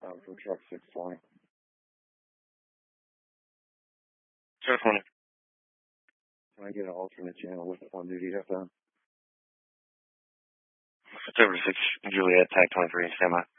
for truck 620. 220. Can I get an alternate channel with on duty FM? It's over 6 Juliet, Tag 23, stand by.